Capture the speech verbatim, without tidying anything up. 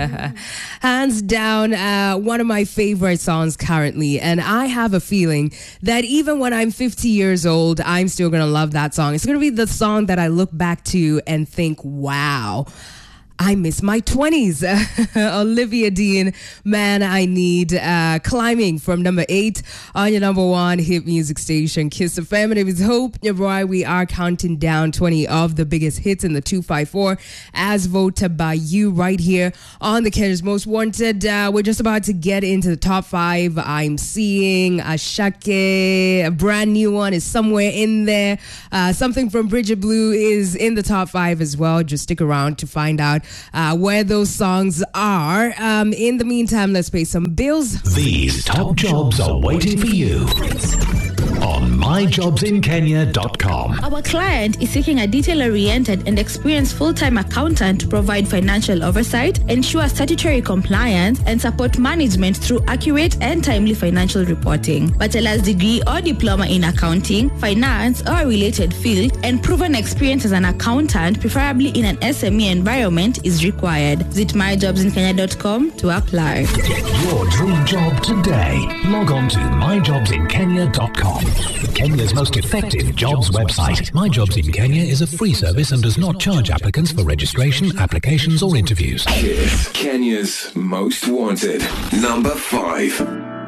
Hands down, uh, one of my favorite songs currently. And I have a feeling that even when I'm fifty years old, I'm still going to love that song. It's going to be the song that I look back to and think, wow, I miss my twenties. Olivia Dean, Man I Need, uh, climbing from number eight on your number one hit music station, Kiss F M. My name is Hope Nyaboy. We are counting down twenty of the biggest hits in the two five four as voted by you right here on the Kenya's Most Wanted. Uh, we're just about to get into the top five. I'm seeing Ashake, a brand new one is somewhere in there. Uh, something from Bridget Blue is in the top five as well. Just stick around to find out Uh, where those songs are. Um, in the meantime, let's pay some bills. These top jobs are waiting for you on my jobs in kenya dot com. Our client is seeking a detail-oriented and experienced full-time accountant to provide financial oversight, ensure statutory compliance, and support management through accurate and timely financial reporting. Bachelor's degree or diploma in accounting, finance, or a related field, and proven experience as an accountant, preferably in an S M E environment, is required. Visit my jobs in kenya dot com to apply. Get your dream job today. Log on to my jobs in kenya dot com. Kenya's most effective jobs website. My Jobs in Kenya is a free service and does not charge applicants for registration, applications, or interviews. Kiss, Kenya's Most Wanted. Number five.